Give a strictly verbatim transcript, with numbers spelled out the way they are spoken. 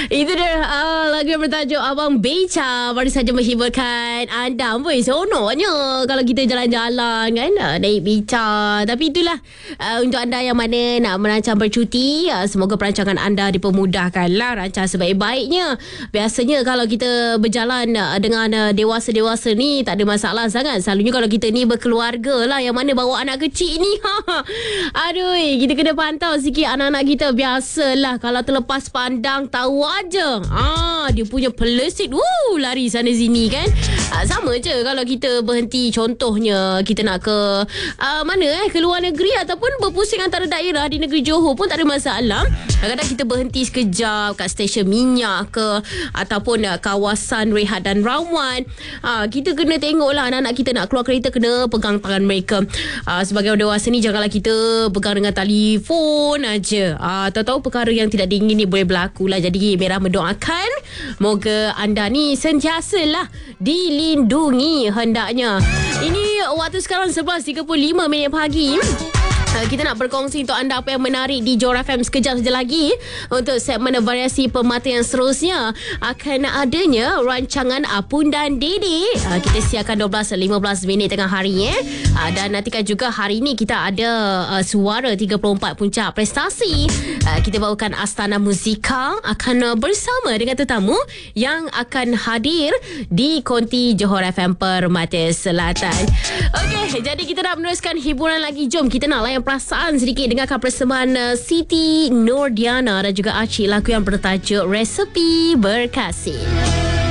Itu dia uh, lagu yang bertajuk Abang Beca baru saja menghiburkan anda. Boy, seronoknya kalau kita jalan-jalan kan, uh, naik beca. Tapi itulah uh, untuk anda yang mana nak merancang bercuti, uh, semoga perancangan anda dipermudahkan lah, rancang sebaik-baiknya. Biasanya kalau kita berjalan uh, dengan uh, dewasa-dewasa ni tak ada masalah sangat. Selalunya kalau kita ni berkeluarga lah, yang mana bawa anak kecil ni aduh, kita kena pantau sikit anak-anak kita. Biasalah kalau terlepas pandang tahu aja, ah, dia punya pelesit, woo, lari sana sini kan. ah, Sama je kalau kita berhenti, contohnya kita nak ke uh, mana eh, ke luar negeri ataupun berpusing antara daerah di negeri Johor pun tak ada masalah. Kadang-kadang kita berhenti sekejap kat stesen minyak ke, ataupun uh, kawasan rehat dan rawan. uh, Kita kena tengoklah anak-anak kita nak keluar kereta, kena pegang tangan mereka. uh, Sebagai orang dewasa ni, janganlah kita pegang dengan telefon aja. uh, Tahu-tahu perkara yang tidak diingini ni boleh berlaku lah. Jadi Merah mendoakan moga anda ni sentiasalah dilindungi hendaknya. Ini waktu sekarang sebelas tiga puluh lima minit pagi. Uh, kita nak berkongsi untuk anda apa yang menarik di Johor F M sekejap saja lagi. Untuk segmen variasi pemata yang seterusnya akan adanya rancangan Apun dan Dede. Uh, kita siarkan dua belas lima belas minit tengah hari eh. Uh, dan nantikan juga hari ini kita ada uh, suara tiga puluh empat puncak prestasi. Uh, kita bawakan Astana Musika akan uh, bersama dengan tetamu yang akan hadir di Konti Johor F M Permata Selatan. Okey, jadi kita nak meneruskan hiburan lagi. Jom kita nak layan perasaan sedikit dengarkan persembahan uh, Siti Nordiana dan juga Acik, lagu yang bertajuk Resepi Berkasih.